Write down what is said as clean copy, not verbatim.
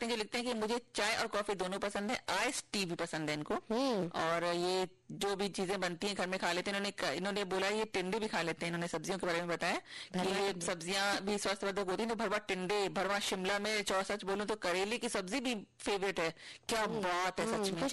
सकते हैं, जो लिखते हैं कि मुझे चाय और कॉफी दोनों पसंद है, आइस टी भी पसंद है इनको, और ये जो भी चीजें बनती हैं घर में खा लेते हैं। इन्होंने बोला ये टिंडे भी खा लेते हैं, इन्होंने सब्जियों के बारे में बताया कि ये सब्जियां भी स्वास्थ्यवर्धक होती हैं। तो भरवा टिंडे, भरवा शिमला मिर्च, और सच बोलूं तो करेले की सब्जी भी फेवरेट है। क्या बात है सच में।